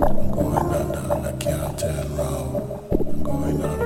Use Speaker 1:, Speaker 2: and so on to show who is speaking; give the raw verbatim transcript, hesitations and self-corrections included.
Speaker 1: I'm going under, I can't turn round. I'm going under.